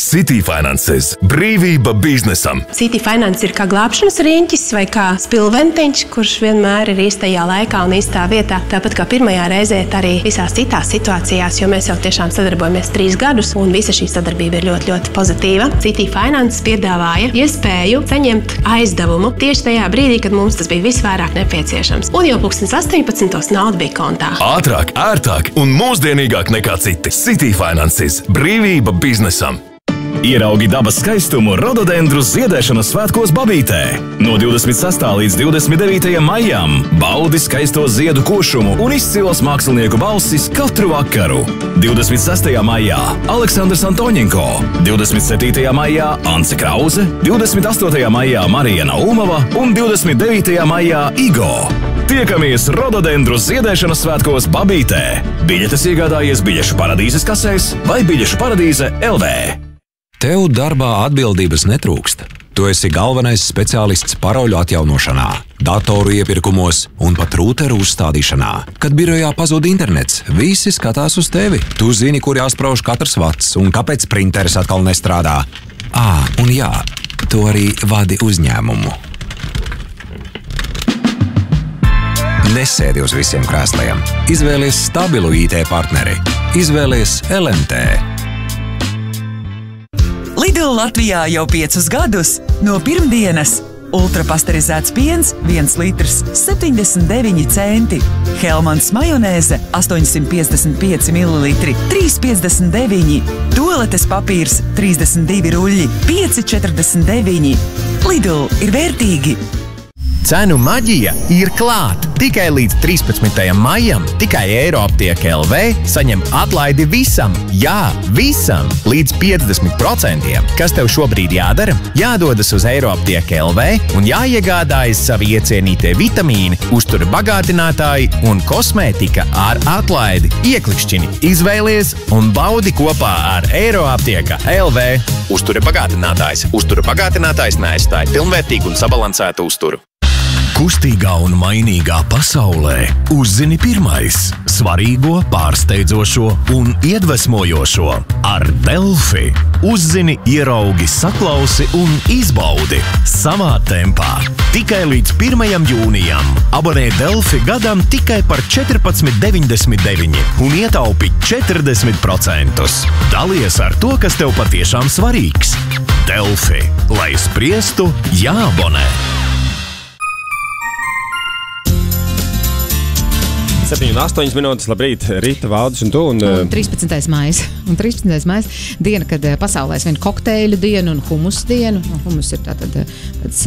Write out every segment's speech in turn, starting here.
City Finances – brīvība biznesam. City Finance ir kā glābšanas riņķis vai kā spilventiņš, kurš vienmēr ir īstajā laikā un īstā vietā. Tāpat kā pirmajā reizē, arī visās citās situācijās, jo mēs jau tiešām sadarbojamies 3 gadus un visa šī sadarbība ir ļoti, ļoti pozitīva. City Finance piedāvāja iespēju saņemt aizdevumu tieši tajā brīdī, kad mums tas bija visvairāk nepieciešams. Un jau 18. nauda bija kontā. Ātrāk, ērtāk un mūsdienīgāk nekā citi. City Finances – brīvība biznesam. Ieraugi dabas skaistumu rododendru ziedēšanas svētkos Babītē. No 26. līdz 29. maijam baudi skaisto ziedu košumu un izcilas mākslinieku balsis katru vakaru. 26. maijā Aleksandrs Antoņenko, 27. maijā Ance Krauze, 28. maijā Marija Naumova un 29. maijā Igo. Tiekamies rododendru ziedēšanas svētkos Babītē. Biļetes iegādājies Biļešu paradīzes kasēs vai Biļešu paradīze LV. Tev darbā atbildības netrūkst. Tu esi galvenais speciālists paroļu atjaunošanā, datoru iepirkumos un pat rūteru uzstādīšanā. Kad birojā pazūd internets, visi skatās uz tevi. Tu zini, kur jāsprauž katrs vats un kāpēc printeris atkal nestrādā. Un jā, tu arī vadi uzņēmumu. Nesēdi uz visiem krēsliem. Izvēlies stabilu IT partneri. Izvēlies LMT. Lidl Latvijā jau 5 gadus. No pirmdienas ultrapasterizēts piens 1 litrs 79 centi. Helmans majonēze 855 ml 3,59. Toaletes papīrs 32 ruļļi 5,49. Lidl ir vērtīgi. Cenu maģija ir klāt! Tikai līdz 13. maijam, tikai Eiroaptieka LV saņem atlaidi visam, jā, visam, līdz 50%. Kas tev šobrīd jādara? Jādodas uz Eiroaptieka LV un jāiegādājas savi iecienītie vitamīni, uztura bagātinātāji un kosmētika ar atlaidi. Ieklikšķini, izvēlies un baudi kopā ar Eiroaptieka LV. Uztura bagātinātājs neaizstāja pilnvērtīgu un sabalansētu uzturu. Kustīgā un mainīgā pasaulē uzzini pirmais svarīgo, pārsteidzošo un iedvesmojošo ar Delfi. Uzzini, ieraugi, saklausi un izbaudi savā tempā. Tikai līdz 1. jūnijam abonē Delfi gadam tikai par 14,99 un ietaupi 40%. Dalies ar to, kas tev patiešām svarīgs. Delfi, lai spriestu, jāabonē. 7:08 minūtes, labrīt, Rīta, Valdis un tu. Un 13. maijs. Un 13. maijs diena, kad pasaulē svin kokteļu dienu un humus dienu. Humus ir tāds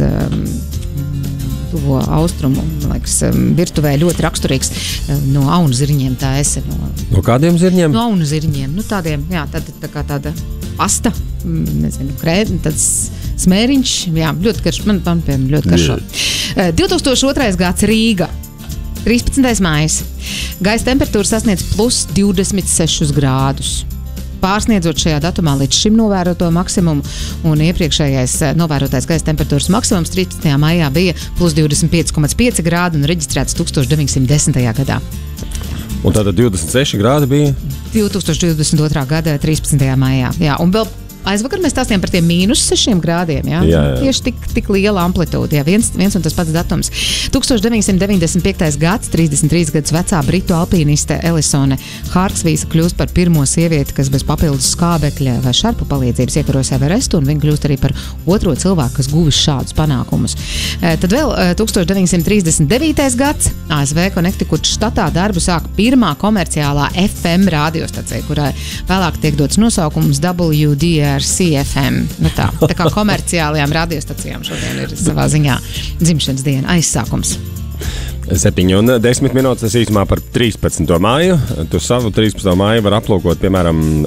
tuvo austrumu, liekas, virtuvē ļoti raksturīgs no aunu zirņiem. Tā esi no kādiem zirņiem? No aunu zirņiem. Nu, tādiem, jā, tāda pasta, nezinu, tāds smēriņš. Jā, ļoti karš, man piemēram, ļoti karšo. 2002. gads Rīga. 13. maijs. Gaisa temperatūra sasniedz plus 26 grādus. Pārsniedzot šajā datumā līdz šim novēroto maksimumu, un iepriekšējais novērotais gaisa temperatūras maksimums 13. maijā bija plus 25,5 grādi un reģistrēts 1910. gadā. Un tātad 26 grādi bija? 2022. gada 13. maijā. Jā, un vēl aizvakar mēs stāstījām par tiem -6 grādiem. Jā? Tieši tik liela amplitūda. Jā, viens un tas pats datums. 1995. gads, 33 gadus vecā britu alpīniste Elisone Harksvīsa kļūst par pirmo sievieti, kas bez papildus skābekļa vai šarpu palīdzības iekaros Everestu, un viņa kļūst arī par otro cilvēku, kas guvis šādus panākumus. Tad vēl 1939. gads ASV Connecticut štatā darbu sāk pirmā komerciālā FM radiostacija, kurai vēlāk tiek dots nosaukums WDRC-FM. Nu tā kā komerciālajām radiostacijām šodien ir savā ziņā dzimšanas diena aizsākums. 7:10 minūtes, tas īsumā par 13. māju. Tu savu 13. māju var aplūkot, piemēram,